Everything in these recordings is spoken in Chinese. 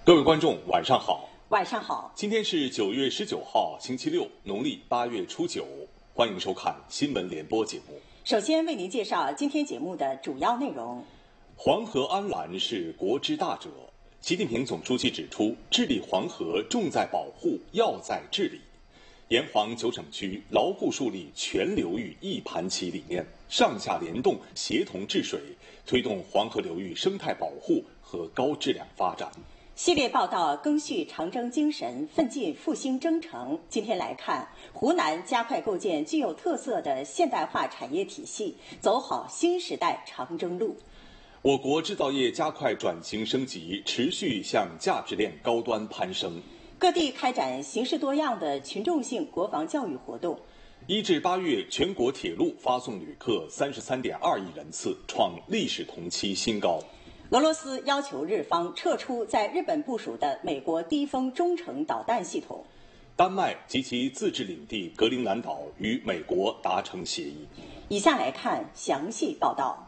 各位观众，晚上好。 晚上好。 今天是9月19号，星期六，农历8月初9。欢迎收看新闻联播节目。 首先为您介绍今天节目的主要内容。 黄河安澜是国之大者，习近平总书记指出，治理黄河重在保护，要在治理。沿黄9省区牢固树立全流域一盘棋理念，上下联动，协同治水，推动黄河流域生态保护和高质量发展。 系列报道赓续长征精神，奋进复兴征程。今天来看，湖南加快构建具有特色的现代化产业体系，走好新时代长征路。 我国制造业加快转型升级，持续向价值链高端攀升。 各地开展形式多样的群众性国防教育活动。 1至8月，全国铁路发送旅客33.2亿人次，创历史同期新高。 俄罗斯要求日方撤出在日本部署的美国低风中程导弹系统。 丹麦及其自治领地格陵兰岛与美国达成协议。 以下来看详细报道。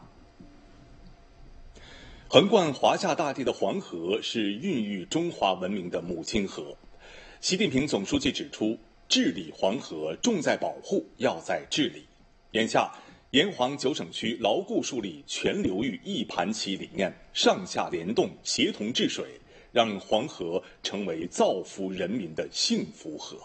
横贯华夏大地的黄河是孕育中华文明的母亲河。习近平总书记指出，治理黄河重在保护，要在治理。眼下，沿黄9省区牢固树立全流域一盘棋理念，上下联动，协同治水，让黄河成为造福人民的幸福河。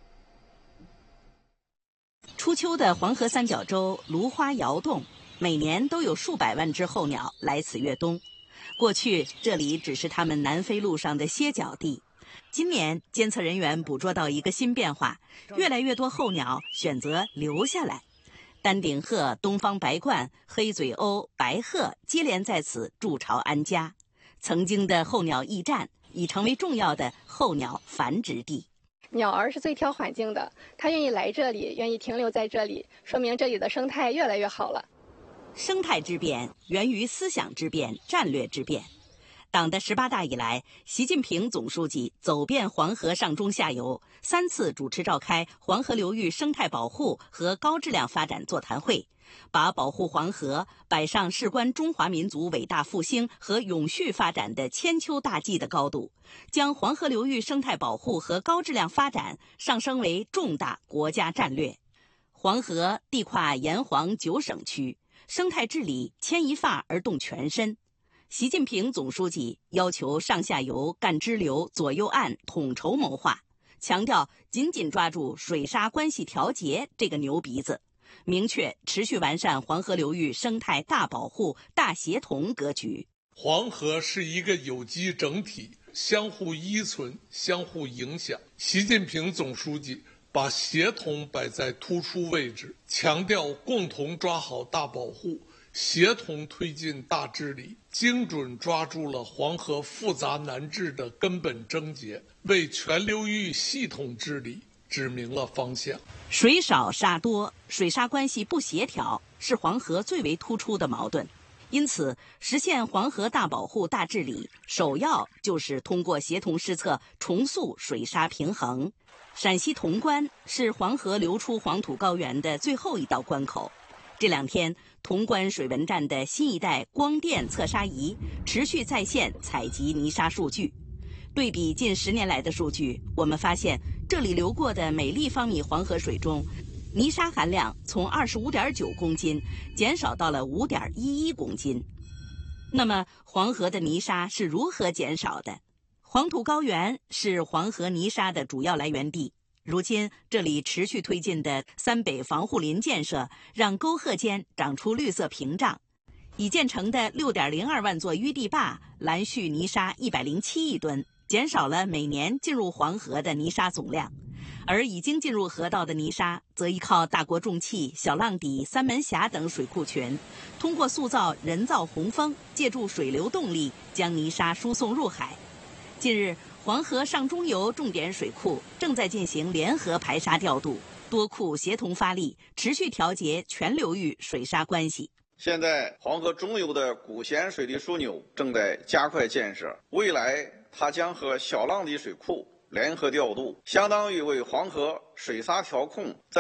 初秋的黄河三角洲芦花摇动，每年都有数百万只候鸟来此越冬。过去这里只是它们南飞路上的歇脚地，今年监测人员捕捉到一个新变化，越来越多候鸟选择留下来。丹顶鹤、东方白鹳、黑嘴鸥、白鹤接连在此筑巢安家。曾经的候鸟驿站已成为重要的候鸟繁殖地。 鸟儿是最挑环境的，它愿意来这里，愿意停留在这里，说明这里的生态越来越好了。 生态之变源于思想之变、战略之变。党的18大以来，习近平总书记走遍黄河上中下游，3次主持召开黄河流域生态保护和高质量发展座谈会，把保护黄河摆上事关中华民族伟大复兴和永续发展的千秋大计的高度，将黄河流域生态保护和高质量发展上升为重大国家战略。黄河地跨沿黄9省区，生态治理牵一发而动全身。习近平总书记要求上下游干支流、左右岸统筹谋划，强调紧紧抓住水沙关系调节这个牛鼻子，明确持续完善黄河流域生态大保护、大协同格局。 黄河是一个有机整体，相互依存、相互影响。习近平总书记把协同摆在突出位置，强调共同抓好大保护，协同推进大治理，精准抓住了黄河复杂难治的根本症结，为全流域系统治理指明了方向。 水少沙多，水沙关系不协调是黄河最为突出的矛盾。因此，实现黄河大保护、大治理，首要就是通过协同施策重塑水沙平衡。陕西潼关是黄河流出黄土高原的最后一道关口。这2天，潼关水文站的新一代光电测沙仪持续在线采集泥沙数据。对比近10年来的数据，我们发现这里流过的每立方米黄河水中，泥沙含量从25.9公斤减少到了5.11公斤。那么，黄河的泥沙是如何减少的？黄土高原是黄河泥沙的主要来源地。如今，这里持续推进的3北防护林建设，让沟壑间长出绿色屏障。已建成的6.02万座淤地坝拦蓄泥沙107亿吨，减少了每年进入黄河的泥沙总量。而已经进入河道的泥沙，则依靠大国重器、小浪底、三门峡等水库群，通过塑造人造洪峰，借助水流动力将泥沙输送入海。近日，黄河上中游重点水库正在进行联合排沙调度，多库协同发力，持续调节全流域水沙关系。 现在黄河中游的古咸水利枢纽正在加快建设，未来它将和小浪底水库联合调度，相当于为黄河水沙调控在